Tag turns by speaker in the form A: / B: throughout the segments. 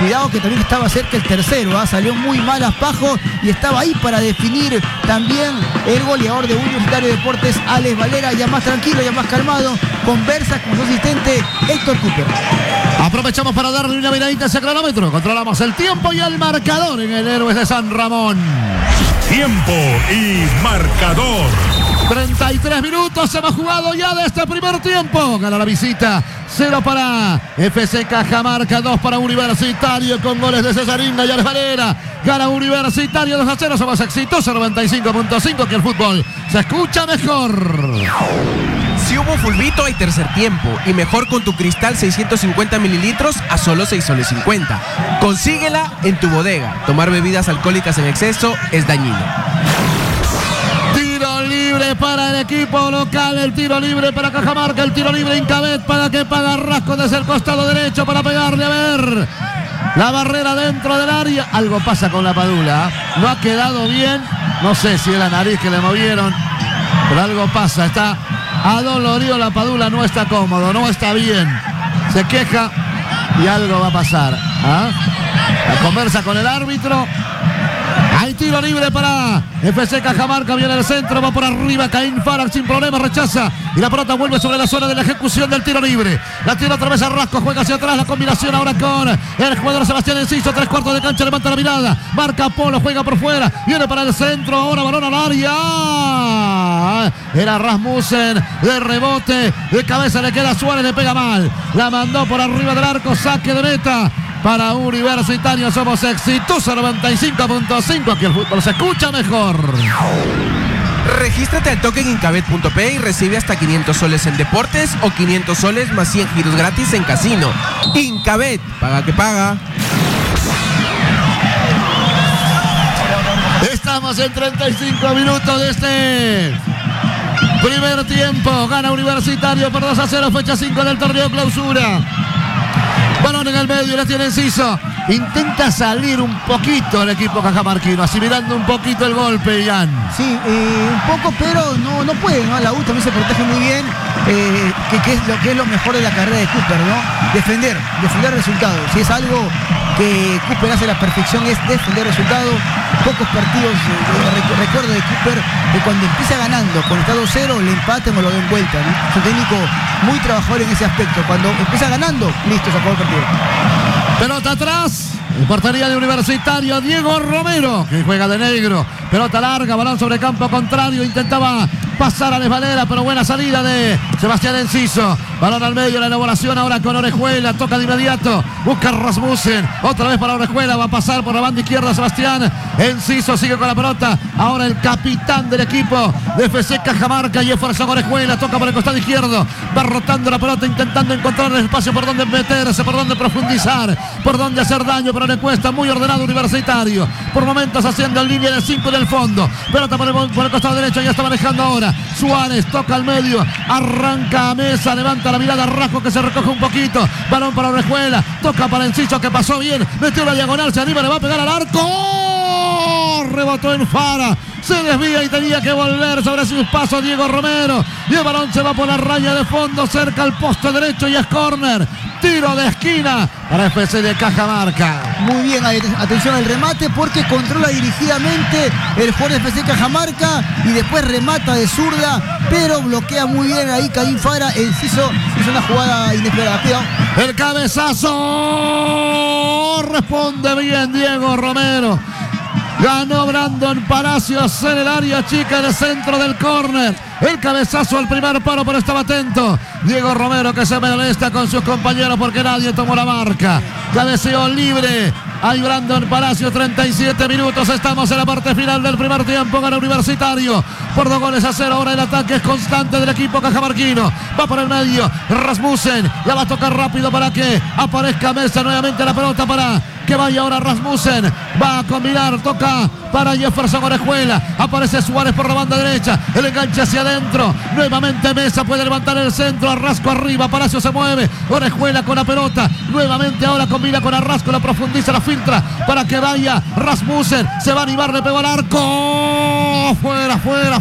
A: cuidado que también estaba cerca el tercero, salió muy mal Aspajo y estaba ahí para definir también el goleador de Universitario de Deportes, Alex Valera, ya más tranquilo, ya más calmado, conversa con su asistente Héctor Cooper.
B: Aprovechamos para darle una miradita a ese cronómetro, controlamos el tiempo y el marcador en el Héroes de San Ramón.
C: Tiempo y marcador.
B: 33 minutos se va jugado ya de este primer tiempo. Gana la visita. 0 para FC Cajamarca, 2 para Universitario con goles de Cesaringa y Alex Valera. Gana Universitario 2-0. Somos exitosos 95.5 que el fútbol se escucha mejor.
D: Si hubo fulbito hay tercer tiempo y mejor con tu Cristal 650 mililitros a solo 6 soles 50. Consíguela en tu bodega. Tomar bebidas alcohólicas en exceso es dañino.
B: Tiro libre para el equipo local, el tiro libre para Cajamarca, el tiro libre Incabet para que paga Rasco desde el costado derecho para pegarle, a ver. La barrera dentro del área. Algo pasa con la Padula. No ha quedado bien. No sé si es la nariz que le movieron, pero algo pasa. Está adolorido la Padula, no está cómodo, no está bien. Se queja y algo va a pasar. La conversa con el árbitro. Hay tiro libre para FC Cajamarca, viene el centro, va por arriba, Caín Farag sin problema, rechaza y la pelota vuelve sobre la zona de la ejecución del tiro libre. La tira otra vez a Rasco, juega hacia atrás, la combinación ahora con el jugador Sebastián Enciso, 3/4 de cancha, levanta la mirada, marca Polo, juega por fuera, viene para el centro, ahora balón al área. Era Rasmussen, de rebote, de cabeza le queda Suárez, le pega mal, la mandó por arriba del arco, saque de meta. Para Universitario somos exitosos 95.5, aquí el fútbol se escucha mejor.
D: Regístrate al toque en Incabet.p y recibe hasta 500 soles en deportes o 500 soles más 100 giros gratis en casino. Incabet, paga que paga.
B: Estamos en 35 minutos de este primer tiempo. Gana Universitario por 2-0, fecha 5 del torneo clausura. Balón en el medio, la tiene Enciso. Intenta salir un poquito el equipo cajamarquino, asimilando un poquito el golpe, Jan.
A: Sí, un poco, pero no puede, ¿no? La U también se protege muy bien, que es lo mejor de la carrera de Cooper, ¿no? Defender resultados. Si es algo que Cooper hace a la perfección es defender resultados. Pocos partidos, recuerdo de Cooper, que cuando empieza ganando, con el estado 0, le empaten o lo den vuelta, ¿no? Es un técnico muy trabajador en ese aspecto. Cuando empieza ganando, listo, se acabó el partido.
B: Pelota atrás, en portería de Universitario, Diego Romero, que juega de negro. Pelota larga, balón sobre campo contrario, intentaba pasar a Alex Valera, pero buena salida de Sebastián Enciso. Balón al medio, la elaboración ahora con Orejuela, toca de inmediato, busca Rasmussen, otra vez para Orejuela, va a pasar por la banda izquierda Sebastián Enciso, sigue con la pelota, ahora el capitán del equipo de FC Cajamarca, Jefferson Orejuela, toca por el costado izquierdo, va rotando la pelota, intentando encontrar el espacio por donde meterse, por donde profundizar, por donde hacer daño, pero le cuesta, muy ordenado Universitario, por momentos haciendo en línea de 5 del fondo, pelota por el costado derecho, ya está manejando ahora, Suárez toca al medio, arranca a Mesa, levanta la mirada, Rasco que se recoge un poquito, balón para Orejuela, toca para Enciso que pasó bien, metió la diagonal, se anima, le va a pegar al arco, ¡oh! Rebotó en Fara, se desvía y tenía que volver sobre sus pasos Diego Romero, y el balón se va por la raya de fondo, cerca al poste derecho y es córner, tiro de esquina para FC de Cajamarca.
A: Muy bien, atención al remate porque controla dirigidamente el jugador de FC Cajamarca y después remata de zurda, pero bloquea muy bien ahí Caín Fara. Enciso hizo una jugada inesperada.
B: El cabezazo responde bien Diego Romero. Ganó Brandon Palacios en el área chica en el centro del córner. El cabezazo al primer palo, pero estaba atento Diego Romero, que se molesta con sus compañeros porque nadie tomó la marca. Cabeceo libre. Hay Brandon Palacios, 37 minutos. Estamos en la parte final del primer tiempo. Gana Universitario por 2-0. Ahora el ataque es constante del equipo cajamarquino. Va por el medio. Rasmussen la va a tocar rápido para que aparezca Mesa. Nuevamente la pelota para que vaya ahora Rasmussen. Va a combinar. Toca para Jefferson Orejuela. Aparece Suárez por la banda derecha. El enganche hacia adentro. Nuevamente Mesa puede levantar el centro. Arrasco arriba. Palacio se mueve. Orejuela con la pelota. Nuevamente ahora combina con Arrasco. La profundiza, la filtra para que vaya Rasmussen. Se va a animar, le pegó al arco. Fuera.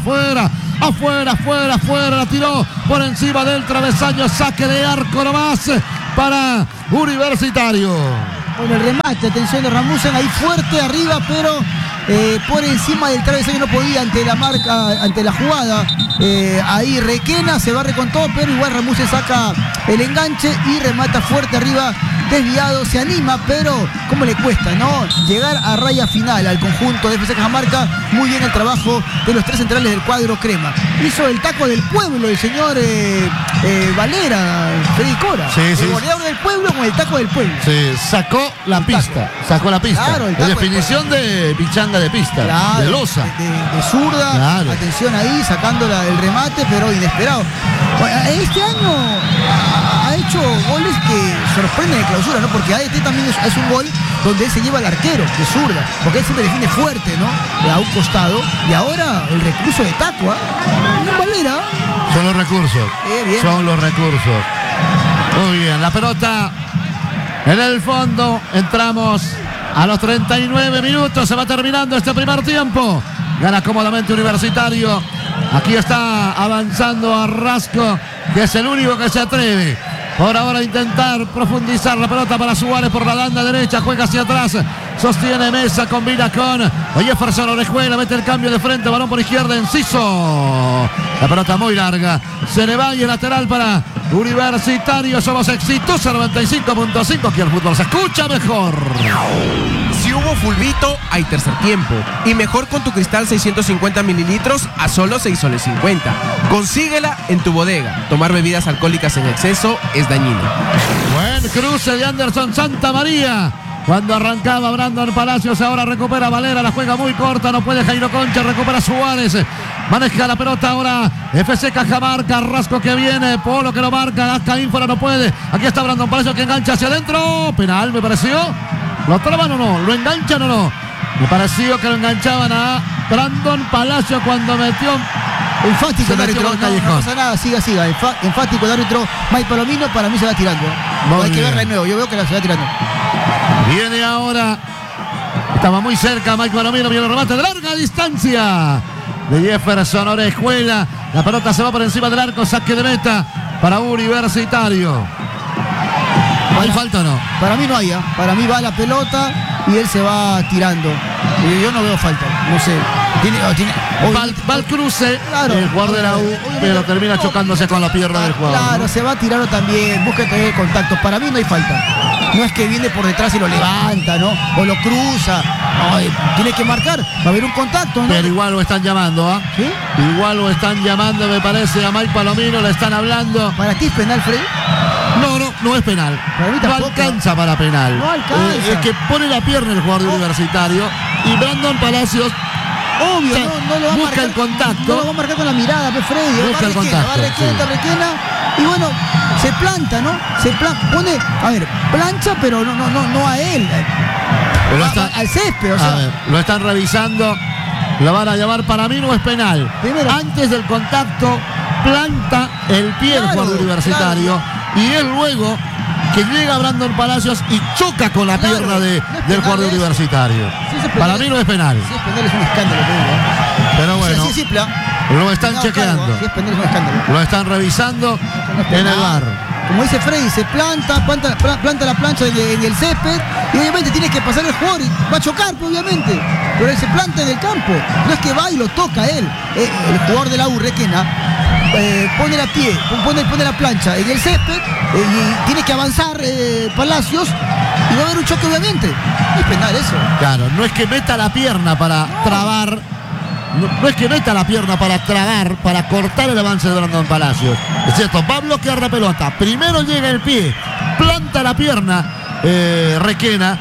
B: Afuera. La tiró por encima del travesaño. Saque de arco nomás para Universitario.
A: Con el remate, atención de Rasmussen, ahí fuerte arriba, pero por encima del travesaño no podía ante la marca, ante la jugada. Ahí Requena se barre con todo, pero igual Rasmussen saca el enganche y remata fuerte arriba, desviado, se anima, pero cómo le cuesta, ¿no? Llegar a raya final al conjunto de FC Cajamarca. Muy bien el trabajo de los tres centrales del cuadro crema. Hizo el taco del pueblo el señor Valera, Freddy Cora.
B: Sí,
A: el
B: sí.
A: goleador del pueblo con el taco del pueblo.
B: Sí, sacó la pista.
A: Claro, el
B: de
A: taco
B: definición de pichanga de pista.
A: Claro,
B: de losa.
A: de zurda,
B: Claro.
A: atención ahí, sacando el remate, pero inesperado. Bueno, este año ha hecho goles que sorprenden de clausura, ¿no? Porque ADT también es un gol donde él se lleva al arquero, de zurda, porque él siempre define fuerte, ¿no? A un costado, y ahora el recurso de taco, ¿eh? Valera.
B: Son los recursos.
A: Bien.
B: Son los recursos. Muy bien, la pelota en el fondo. Entramos a los 39 minutos. Se va terminando este primer tiempo. Gana cómodamente Universitario. Aquí está avanzando Arrasco, que es el único que se atreve por ahora a intentar profundizar la pelota para Suárez por la banda derecha. Juega hacia atrás. Sostiene Mesa, combina con Jefferson Orejuela, mete el cambio de frente, balón por izquierda, Enciso. La pelota muy larga. Se le va y el lateral para Universitario. Somos exitosos, 95.5. Aquí el fútbol se escucha mejor.
D: Si hubo fulbito, hay tercer tiempo. Y mejor con tu Cristal 650 mililitros a solo 6 soles 50. Consíguela en tu bodega. Tomar bebidas alcohólicas en exceso es dañino.
B: Buen cruce de Anderson Santamaría. Cuando arrancaba Brandon Palacios, ahora recupera Valera, la juega muy corta, no puede Jairo Concha, recupera Suárez, maneja la pelota ahora FC Cajamarca, Rasco que viene, Polo que lo marca, Gasca Ínfora no puede, aquí está Brandon Palacios que engancha hacia adentro, penal me pareció, ¿lo traban o no? ¿Lo enganchan o no? Me pareció que lo enganchaban a Brandon Palacios cuando metió.
A: Enfático
B: Se
A: el
B: metió
A: árbitro,
B: al
A: no
B: callejón.
A: pasa nada, siga. Enfático el árbitro Mike Palomino, para mí se va tirando.
B: Muy
A: Hay que
B: bien.
A: verla de nuevo, yo veo que la se va tirando.
B: Viene ahora. Estaba muy cerca Mike Palomino, viene el remate de larga distancia de Jefferson Orejuela. La pelota se va por encima del arco, saque de meta para Universitario. ¿Hay falta o no?
A: Para mí no hay, para mí va la pelota y él se va tirando. Yo no veo falta, no sé.
B: Va al cruce,
A: Claro.
B: el jugador de la U,
A: Obviamente.
B: pero termina chocándose con la pierna del jugador.
A: Claro,
B: ¿no?
A: se va a tirar también, busca tener el contacto. Para mí no hay falta. No es que viene por detrás y lo levanta, ¿no? O lo cruza. No, tiene que marcar, va a haber un contacto, ¿no?
B: Pero igual lo están llamando, ¿ah?
A: ¿Sí?
B: Igual lo están llamando, me parece, a Mike Palomino, le están hablando.
A: ¿Para ti es penal, Freddy?
B: No es penal.
A: Para mí
B: No
A: tampoco.
B: alcanza para penal.
A: No alcanza.
B: Es que pone la pierna el jugador de Universitario y Brandon Palacios
A: Obvio,
B: o sea,
A: no lo va a
B: busca
A: marcar.
B: el contacto.
A: No lo va a marcar con la mirada, Freddy.
B: Busca el
A: Va
B: contacto,
A: Requena. Y bueno, se planta, ¿no? Pone, a ver, plancha, pero no a él.
B: Pero
A: Va al césped, o sea.
B: a ver, lo están revisando. Lo van a llamar, para mí no es penal.
A: Primero.
B: Antes del contacto, planta el pie el
A: Claro,
B: jugador Universitario. Y él luego que llega Brandon Palacios y choca con la
A: Claro,
B: pierna
A: no es
B: del
A: penal
B: jugador
A: eso.
B: Universitario.
A: Si es penal,
B: Para mí no es penal.
A: Si es penal es un escándalo, te digo.
B: Pero bueno,
A: Si es simple,
B: lo están chequeando.
A: Si es penal es un escándalo.
B: Lo están revisando en el bar.
A: Como dice Freddy, se planta la plancha en el césped y obviamente tiene que pasar el jugador y va a chocar, pues, obviamente. Pero él se planta en el campo. No es que va y lo toca él. El jugador de la U, Requena, pone la plancha en el césped y tiene que avanzar Palacios y va a haber un choque, obviamente. No es penal eso.
B: Claro, no es que meta la pierna para trabar. No es que meta la pierna para trabar, para cortar el avance de Brandon Palacios. Es cierto, va a bloquear la pelota. Primero llega el pie, planta la pierna Requena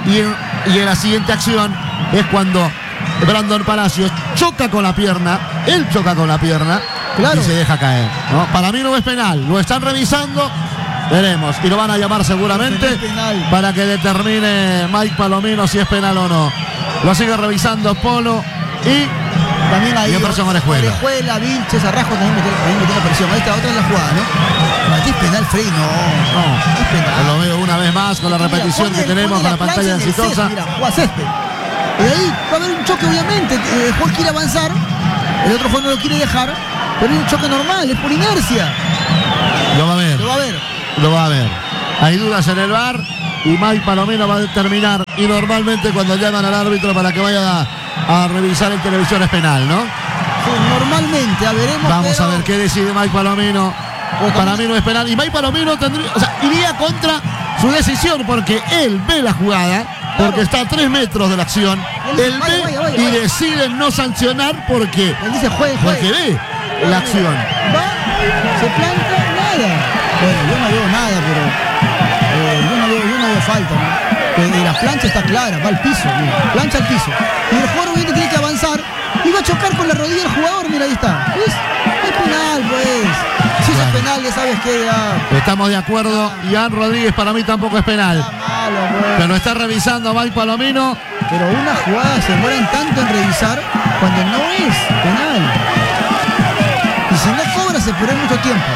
B: y en la siguiente acción es cuando Brandon Palacios choca con la pierna. Él choca con la pierna,
A: Claro.
B: y se deja caer, ¿no? Para mí no es penal. Lo están revisando. Veremos. Y lo van a llamar seguramente
A: No es penal.
B: para que determine Mike Palomino si es penal o no. Lo sigue revisando Polo y
A: También ahí
B: Jefferson Orejuela.
A: Vilches, Arrasco también metiendo presión. Ahí está otra de la jugada, ¿no? Para ti es penal, Freddy, no es penal.
B: lo veo una vez más con la repetición
A: Mira,
B: que tenemos con la
A: plancha
B: pantalla
A: en el
B: exitosa.
A: césped, mira, juega césped. Y ahí va a haber un choque, obviamente. El jugador quiere avanzar, el otro jugador no lo quiere dejar, pero es un choque normal, es por inercia.
B: Lo va a ver.
A: Lo va a ver.
B: Lo va a ver. Hay dudas en el bar. y Mike Palomino va a determinar. Y normalmente cuando llaman al árbitro para que vaya a revisar en televisión es penal, ¿no?
A: Sí, normalmente, veremos.
B: Vamos a ver qué decide Mike Palomino. Para mí no es penal. Y Mike Palomino iría contra su decisión porque él ve la jugada, porque está a 3 metros de la acción. Él ve y decide no sancionar porque ve la acción.
A: Va, se planta, nada. Bueno, yo no veo nada, pero yo no veo falta, ¿no? La plancha está clara, va al piso, mira, plancha al piso. Y el jugador obviamente tiene que avanzar y va a chocar con la rodilla del jugador, mira, ahí está. ¿Ves? Es penal, pues. Si es penal, ya sabes que ya...
B: Estamos de acuerdo. Ian Rodríguez para mí tampoco es penal.
A: Malo, pues.
B: Pero está revisando a Mike Palomino.
A: Pero una jugada se demoran tanto en revisar cuando no es penal. Y si no cobra se pierde mucho tiempo.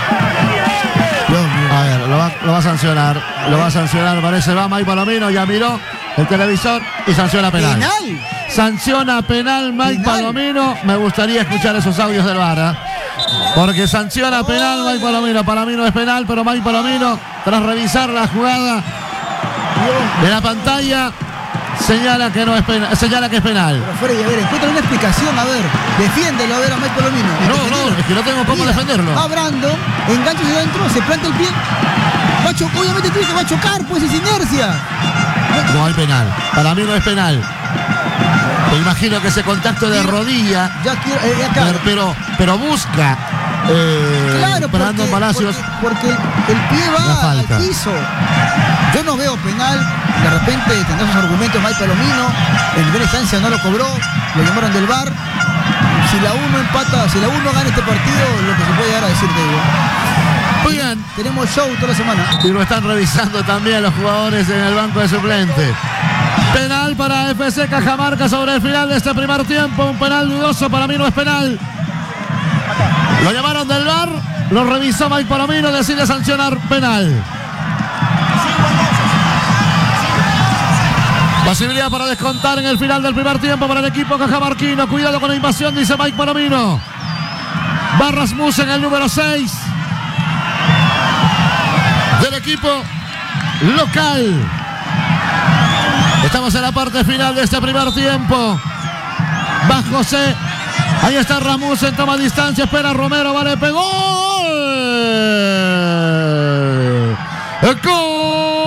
B: A ver, lo va a sancionar. Lo va a sancionar, parece. Va Mike Palomino, ya miró el televisor y sanciona penal.
A: ¿Penal?
B: Sanciona penal Mike Palomino. Me gustaría escuchar esos audios del VAR, porque sanciona penal Mike Palomino. Para mí no es penal, pero Mike Palomino, tras revisar la jugada de la pantalla, señala que no es penal, señala que es penal.
A: Pero Freddy, a ver, encuentra una explicación, a ver, defiéndelo, a ver a Mike Palomino.
B: No, es que no tengo cómo defenderlo.
A: Va Brando, engancha hacia adentro, se planta el pie. Obviamente tiene que va a chocar, pues es inercia.
B: No hay penal. Para mí no es penal. Me imagino que ese contacto de rodilla, pero busca Brandon Palacios.
A: Porque el pie va al piso. Yo no veo penal. De repente tendrá sus argumentos Mike Palomino. En primera instancia no lo cobró, lo llamaron del VAR. Si la 1 empata, si la 1 gana este partido, lo que se puede llegar a decir, te digo.
B: Oigan,
A: tenemos show toda la semana.
B: Y lo están revisando también los jugadores en el banco de suplentes. Penal para FC Cajamarca sobre el final de este primer tiempo. Un penal dudoso, para mí no es penal. Lo llamaron del VAR, lo revisó Mike Palomino, decide sancionar penal. Posibilidad para descontar en el final del primer tiempo para el equipo cajamarquino. Cuidado con la invasión, dice Mike Palomino. Va Rasmussen, el número 6 del equipo local. Estamos en la parte final de este primer tiempo. Va José. Ahí está Rasmussen, toma distancia, espera Romero, vale, pegó. ¡Gol!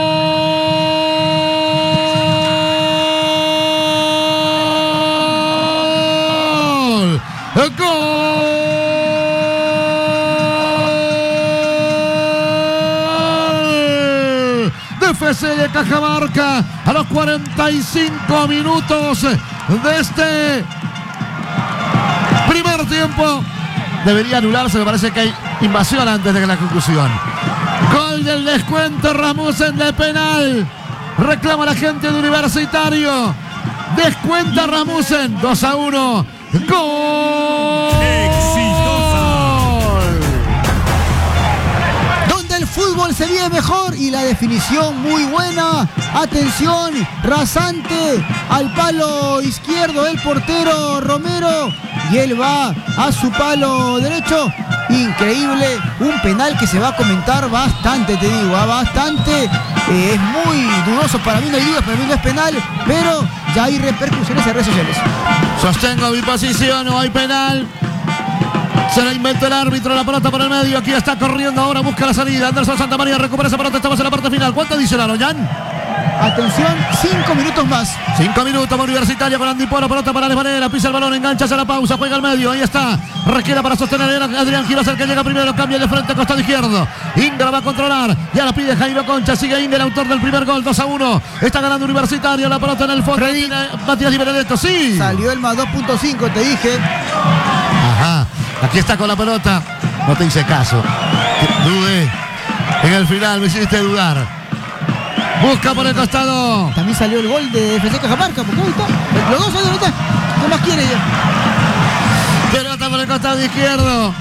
B: FC de Cajamarca a los 45 minutos de este primer tiempo. Debería anularse, me parece que hay invasión antes de la conclusión. Gol del descuento, Rasmussen de penal. Reclama la gente de Universitario. Descuenta Rasmussen, 2-1. ¡Gol!
A: Fútbol se vive mejor y la definición muy buena. Atención, rasante al palo izquierdo el portero Romero y él va a su palo derecho. Increíble, un penal que se va a comentar bastante, te digo, bastante. Es muy dudoso, para mí no hay dudas, para mí no es penal, pero ya hay repercusiones en redes sociales.
B: Sostengo mi posición, no hay penal. Se la inventó el árbitro, la pelota por el medio. Aquí está corriendo ahora, busca la salida. Anderson Santamaría recupera esa pelota. Estamos en la parte final. ¿Cuánto adicionaron, Jan?
A: Atención, 5 minutos más.
B: 5 minutos, Universitario con Andipolo. Pelota para Alevanera. Pisa el balón, engancha hacia la pausa. Juega al medio. Ahí está. Requiere para sostener. Adrián Quiroz, el que llega primero. Cambia de frente, costado izquierdo. Ingra va a controlar. Ya la pide Jairo Concha. Sigue Ingra, el autor del primer gol. 2-1. Está ganando Universitario. La pelota en el fondo. Matías Di Benedetto, sí.
A: Salió el más 2.5, te dije.
B: Ajá. Aquí está con la pelota. No te hice caso. Dudé. En el final me hiciste dudar. Busca por el costado.
A: También salió el gol de FC Cajamarca. Porque ahí está. Los dos ahí ahorita. ¿Qué más quiere ya?
B: Pelota por el costado izquierdo.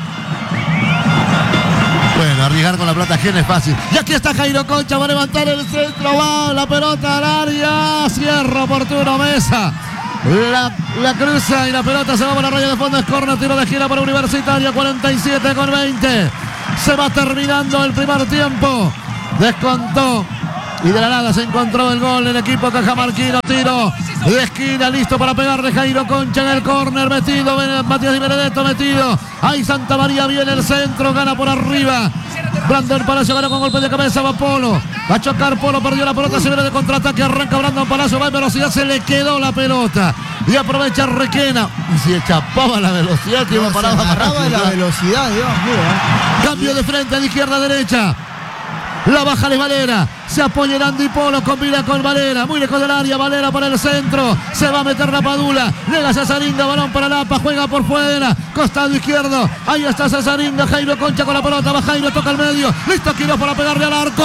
B: Bueno, arriesgar con la plata ajena es fácil. Y aquí está Jairo Concha. Va a levantar el centro. Va la pelota al área. Cierra oportuno Mesa. La cruza y la pelota se va por la raya de fondo. Es córner, tiro de gira para Universitario. 47-20. Se va terminando el primer tiempo. Descontó y de la nada se encontró el gol del equipo cajamarquino. Tiro de esquina, listo para pegarle Jairo Concha en el córner, metido Matías Di Benedetto, metido. Ahí Santa María viene el centro, gana por arriba. Brandon Palacio gana con golpe de cabeza, va Polo. Va a chocar Polo, perdió la pelota, se viene de contraataque, arranca Brandon Palacio, va en velocidad, se le quedó la pelota. Y aprovecha Requena. Y se chapaba la velocidad, que iba
A: Se
B: parado
A: agarraba la velocidad, Dios mío.
B: Cambio de frente de izquierda a derecha. La baja de Valera. Se apoya en Andy Polo. Combina con Valera. Muy lejos del área. Valera para el centro. Se va a meter la Padula. Llega Cesaringa. Balón para Lapa. Juega por fuera. Costado izquierdo. Ahí está Cesaringa. Jairo Concha con la pelota. Va Jairo. Toca el medio. Listo Quiroz para pegarle al arco.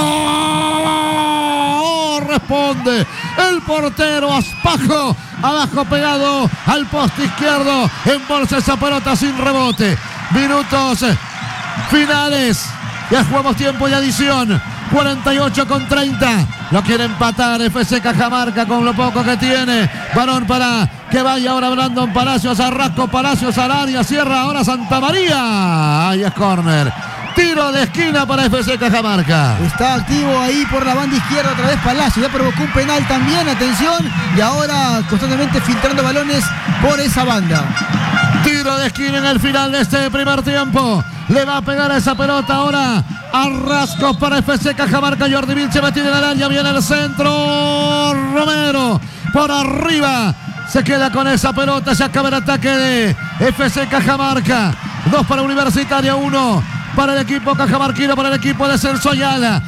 B: Responde el portero Aspajo. Abajo pegado al poste izquierdo. Embolsa esa pelota sin rebote. Minutos finales. Ya jugamos tiempo de adición. 48-30. Lo quiere empatar FC Cajamarca con lo poco que tiene. Balón para que vaya ahora Brandon Palacios. Arrasco Palacios al área. Cierra ahora Santa María. Ahí es córner. Tiro de esquina para FC Cajamarca.
A: Está activo ahí por la banda izquierda otra vez Palacio. Ya provocó un penal también. Atención. Y ahora constantemente filtrando balones por esa banda.
B: Tiro de esquina en el final de este primer tiempo. Le va a pegar a esa pelota ahora Arrascos para FC Cajamarca. Jordi Vilche metido en el área. Viene el centro. Romero por arriba. Se queda con esa pelota. Se acaba el ataque de FC Cajamarca. 2 para Universitaria, 1 para el equipo cajamarquino, para el equipo de Celso Ayala.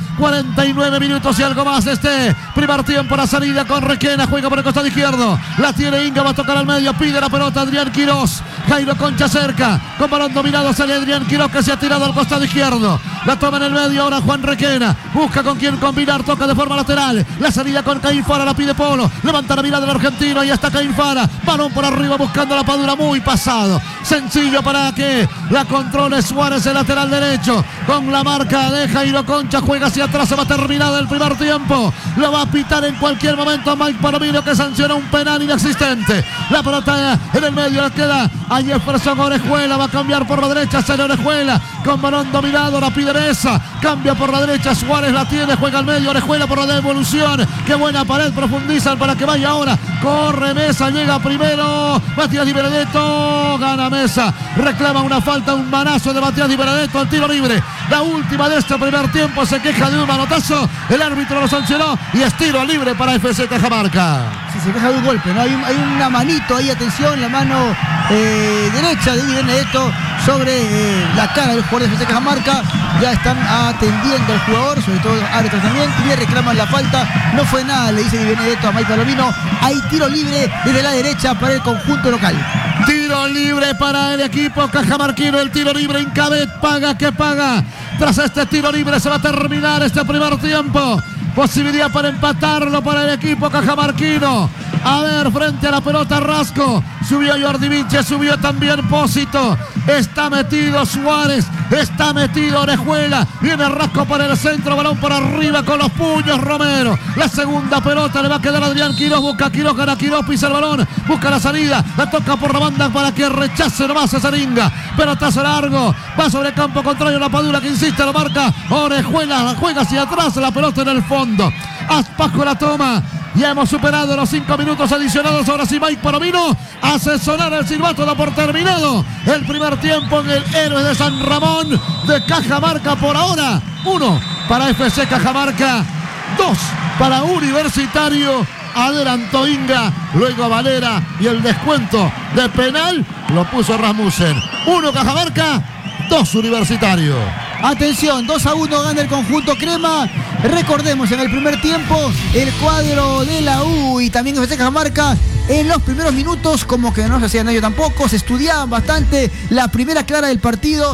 B: 49 minutos y algo más de este primer tiempo. La salida con Requena, juega por el costado izquierdo. La tiene Inga, va a tocar al medio, pide la pelota Adrián Quiroz. Jairo Concha cerca, con balón dominado sale Adrián Quiroz, que se ha tirado al costado izquierdo. La toma en el medio ahora Juan Requena. Busca con quién combinar, toca de forma lateral. La salida con Caín Fara, la pide Polo. Levanta la mirada del argentino, y está Caín Fara. Balón por arriba buscando la Padula, muy pasado. Sencillo para que la controle Suárez, el lateral derecho. Con la marca de Jairo Concha, juega hacia atrás, se va terminado el primer tiempo. Lo va a pitar en cualquier momento Mike Palomino, que sanciona un penal inexistente. La pelota en el medio le queda a Jefferson Orejuela, va a cambiar por la derecha, sale Orejuela con balón dominado, la pide Mesa, cambia por la derecha, Suárez la tiene, juega al medio, Orejuela por la devolución, qué buena pared, profundizan para que vaya ahora, corre Mesa, llega primero Matías Di Benedetto, gana Mesa, reclama una falta, un manazo de Matías Di Benedetto al tiro libre. La última de este primer tiempo, se queja de un manotazo, el árbitro lo sancionó y es tiro libre para FC Cajamarca.
A: Sí, se queja de un golpe, ¿no? Hay una manito ahí, atención, la mano derecha de Di Benedetto sobre la cara del jugador de FC Cajamarca. Ya están atendiendo al jugador, sobre todo árbitros también, y le reclaman la falta. No fue nada, le dice Di Benedetto a Mike Palomino. Hay tiro libre desde la derecha para el conjunto local.
B: Tiro libre para el equipo cajamarquino, el tiro libre Incabet, paga que paga. Tras este tiro libre se va a terminar este primer tiempo. Posibilidad para empatarlo para el equipo cajamarquino. A ver, frente a la pelota Rasco. Subió Jordi Vinche, subió también Pósito. Está metido Suárez, está metido Orejuela. Viene Rasco para el centro, balón por arriba con los puños Romero. La segunda pelota le va a quedar a Adrián Quiroz. Busca Quiroz, gana Quiroz, pisa el balón. Busca la salida, la toca por la banda para que rechace nomás esa ringa. Pelotazo largo, va sobre el campo contrario la Padula, que insiste, lo marca Orejuela, la juega hacia atrás, la pelota en el fondo. Aspajo la toma. Ya hemos superado los 5 minutos adicionados. Ahora sí Mike Palomino hace sonar el silbato, da por terminado el primer tiempo en el Héroes de San Ramón de Cajamarca. Por ahora 1 para FC Cajamarca, 2 para Universitario. Adelantó Inga, luego Valera, y el descuento de penal lo puso Rasmussen. 1 Cajamarca, 2 Universitario.
A: Atención, 2-1 gana el conjunto crema. Recordemos, en el primer tiempo el cuadro de la U y también FC Cajamarca en los primeros minutos como que no se hacían ellos tampoco, se estudiaban bastante. La primera clara del partido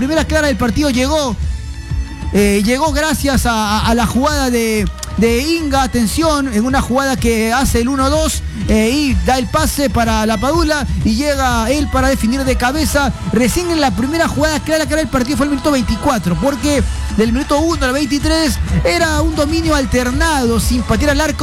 A: llegó gracias a la jugada de Inga, atención, en una jugada que hace el 1-2 y da el pase para la Padula y llega él para definir de cabeza. Recién en la primera jugada clara del partido fue el minuto 24, porque del minuto 1 al 23 era un dominio alternado sin patear al arco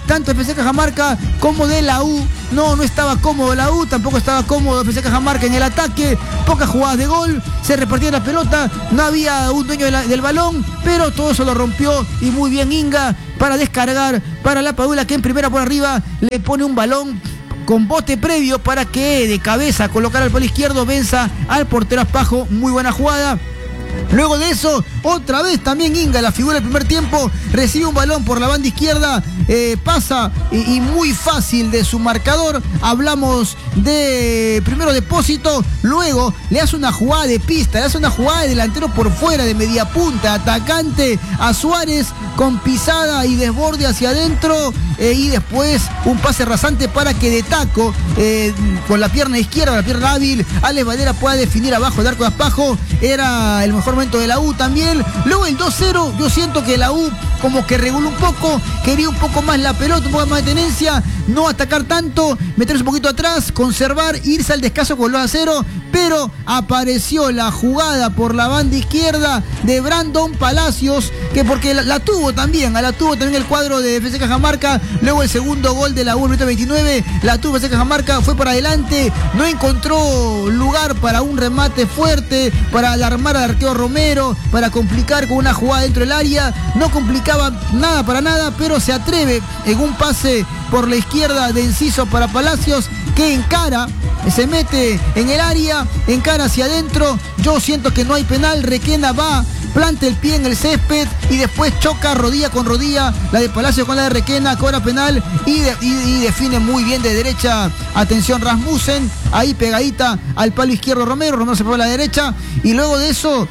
A: tanto de FC Cajamarca como de la U. No estaba cómodo la U, tampoco estaba cómodo FC Cajamarca en el ataque, pocas jugadas de gol, se repartía la pelota, no había un dueño del balón, pero todo eso lo rompió y muy bien Inga para descargar para la Padula, que en primera por arriba le pone un balón con bote previo para que de cabeza colocar al palo izquierdo, venza al portero Aspajo. Muy buena jugada. Luego de eso, otra vez también Inga, la figura del primer tiempo, recibe un balón por la banda izquierda, pasa y muy fácil de su marcador. Hablamos de primero Depósito, luego le hace una jugada de pista, le hace una jugada de delantero por fuera, de media punta, atacante a Suárez con pisada y desborde hacia adentro, y después un pase rasante para que de taco, con la pierna izquierda, la pierna hábil, Alex Valera pueda definir abajo del arco de Aspajo. Era el mejor momento de la U también. Luego el 2-0, yo siento que la U como que reguló un poco, quería un poco más la pelota, un poco más de tenencia, no atacar tanto, meterse un poquito atrás, conservar, irse al descanso con los 2-0, pero apareció la jugada por la banda izquierda de Brandon Palacios, que porque la tuvo también el cuadro de FC Cajamarca. Luego el segundo gol de la U, el minuto 29, la tuvo FC Cajamarca, fue para adelante, no encontró lugar para un remate fuerte, para alarmar al arquero Romero, para complicar con una jugada dentro del área, no complicaba nada para nada, pero se atreve en un pase por la izquierda de Enciso para Palacios, que encara, se mete en el área, encara hacia adentro. Yo siento que no hay penal, Requena va, planta el pie en el césped y después choca rodilla con rodilla, la de Palacios con la de Requena, cobra penal y define muy bien de derecha. Atención, Rasmussen, ahí pegadita al palo izquierdo Romero se fue a la derecha, y luego de eso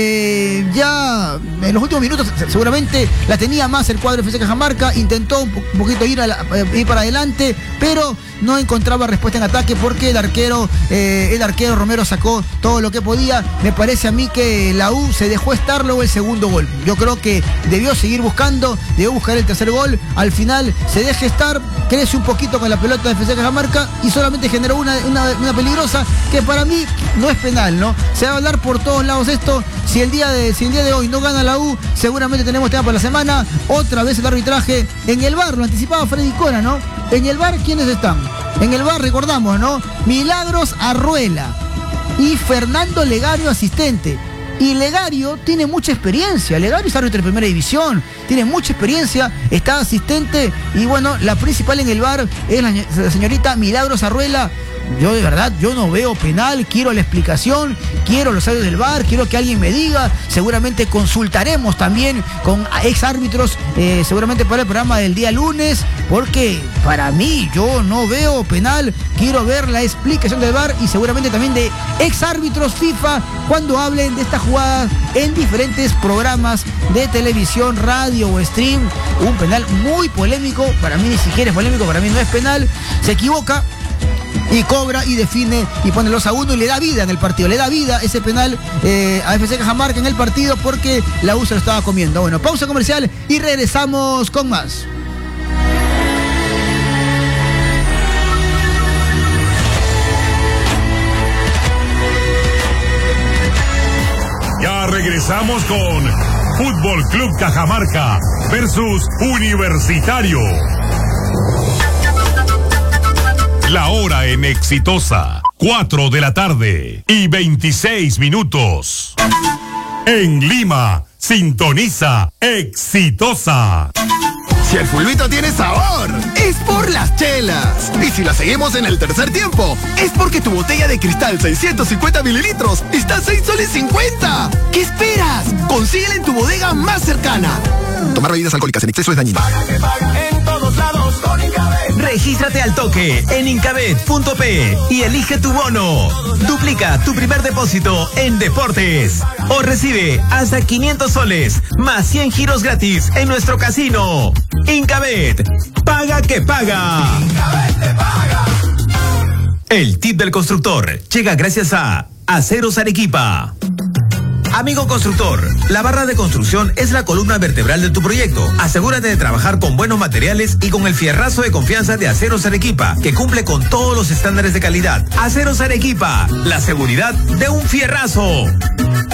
A: ya en los últimos minutos seguramente la tenía más el cuadro de FC Cajamarca, intentó un poquito ir para adelante, pero no encontraba respuesta en ataque porque el arquero Romero sacó todo lo que podía. Me parece a mí que la U se dejó estar luego el segundo gol. Yo creo que debió seguir buscando, debió buscar el tercer gol. Al final se deja estar, crece un poquito con la pelota de FC Cajamarca y solamente generó una peligrosa que para mí no es penal, ¿no? Se va a hablar por todos lados esto. Si el día de hoy no gana la U, seguramente tenemos tema para la semana. Otra vez el arbitraje en el VAR, lo anticipaba Freddy Cora, ¿no? En el VAR, ¿quiénes están? En el VAR, recordamos, ¿no? Milagros Arruela y Fernando Legario, asistente. Y Legario tiene mucha experiencia. Legario es árbitro de primera división, tiene mucha experiencia, está asistente. Y bueno, la principal en el VAR es la señorita Milagros Arruela. Yo de verdad, yo no veo penal, quiero la explicación, quiero los audios del VAR, quiero que alguien me diga. Seguramente consultaremos también con ex árbitros, seguramente para el programa del día lunes, porque para mí yo no veo penal, quiero ver la explicación del VAR y seguramente también de ex árbitros FIFA cuando hablen de esta jugada en diferentes programas de televisión, radio o stream. Un penal muy polémico, para mí ni siquiera es polémico, para mí no es penal, se equivoca y cobra y define y pone los 2-1 y le da vida en el partido, le da vida ese penal a FC Cajamarca en el partido porque la U se lo estaba comiendo. Bueno, pausa comercial y regresamos con más.
C: Ya regresamos con Fútbol Club Cajamarca versus Universitario. La hora en Exitosa, 4 de la tarde y 26 minutos. En Lima, sintoniza Exitosa.
E: Si el fulbito tiene sabor, es por las chelas. Y si la seguimos en el tercer tiempo, es porque tu botella de cristal 650 mililitros está a 6 soles 50. ¿Qué esperas? Consíguela en tu bodega más cercana. Tomar bebidas alcohólicas en exceso es dañino.
F: Paga que paga en todos lados con Incabet.
G: Regístrate al toque en incabet.p y elige tu bono. Duplica tu primer depósito en deportes o recibe hasta 500 soles más 100 giros gratis en nuestro casino. Incabet, paga que paga.
F: Incabet te paga.
G: El tip del constructor llega gracias a Aceros Arequipa. Amigo constructor, la barra de construcción es la columna vertebral de tu proyecto. Asegúrate de trabajar con buenos materiales y con el fierrazo de confianza de Aceros Arequipa, que cumple con todos los estándares de calidad. Aceros Arequipa, la seguridad de un fierrazo.